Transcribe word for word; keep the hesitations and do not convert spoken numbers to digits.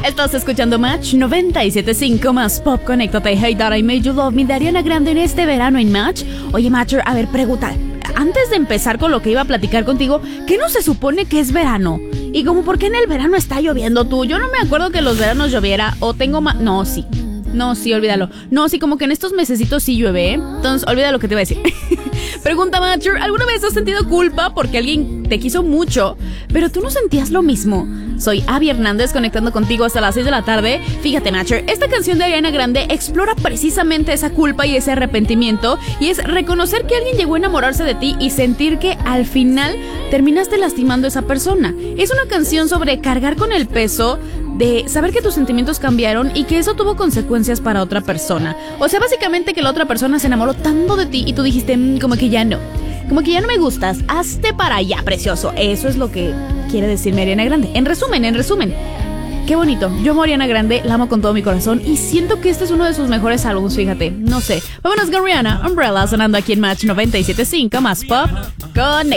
Estás escuchando Match noventa y siete punto cinco más Pop. Conéctate. Hey That I Made You Love Me de Ariana Grande en este verano en Match. Oye, Matcher, a ver, pregunta. Antes de empezar con lo que iba a platicar contigo, ¿qué no se supone que es verano? Y como, ¿por qué en el verano está lloviendo tú? Yo no me acuerdo que los veranos lloviera. O tengo más... No, sí. No, sí, olvídalo. No, sí, como que en estos mesecitos sí llueve, ¿eh? Entonces, olvida lo que te iba a decir. Pregunta, Matcher, ¿alguna vez has sentido culpa porque alguien te quiso mucho, pero tú no sentías lo mismo? Soy Abby Hernández, conectando contigo hasta las seis de la tarde. Fíjate, Matcher, esta canción de Ariana Grande explora precisamente esa culpa y ese arrepentimiento, y es reconocer que alguien llegó a enamorarse de ti y sentir que al final terminaste lastimando a esa persona. Es una canción sobre cargar con el peso de saber que tus sentimientos cambiaron y que eso tuvo consecuencias para otra persona. O sea, básicamente que la otra persona se enamoró tanto de ti y tú dijiste, mmm, como que ya no. Como que ya no me gustas, hazte para allá, precioso. Eso es lo que quiere decirme Ariana Grande. En resumen, en resumen. Qué bonito. Yo amo a Ariana Grande, la amo con todo mi corazón y siento que este es uno de sus mejores álbumes, fíjate. No sé. Vámonos con Rihanna, Umbrella, sonando aquí en Match noventa y siete punto cinco más Pop. Conecta.